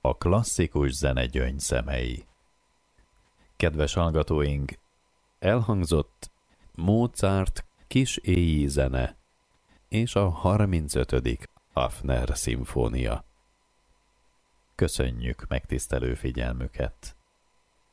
A klasszikus zene gyöngyszemei. Kedves hallgatóink, elhangzott Mozart kis éji zene és a 35. Hafner szimfónia. Köszönjük megtisztelő figyelmüket!